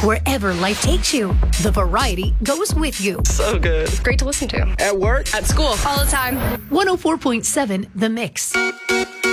Wherever life takes you, the variety goes with you. So good. Great to listen to. At work, At school. All the time. 104.7 The Mix.